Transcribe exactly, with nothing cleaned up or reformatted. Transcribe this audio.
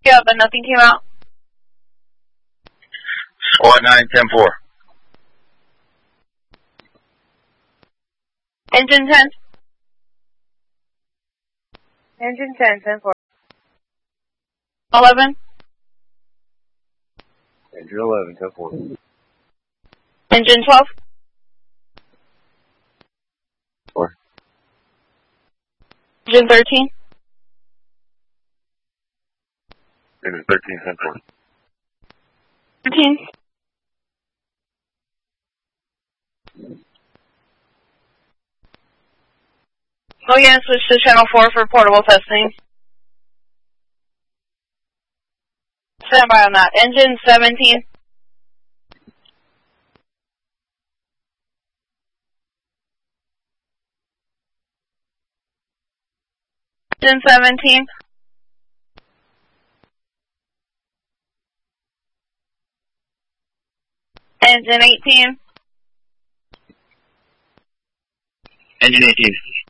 Yeah, but nothing came out. Squad nine, ten four. Engine ten. Engine ten, ten four. eleven. Engine eleven, ten four. Engine twelve. four. Engine thirteen. Engine thirteen, ten four. thirteen. Oh yeah, switch to channel four for portable testing. Stand by on that. Engine seventeen. Engine seventeen. Engine eighteen. Engine eighteen.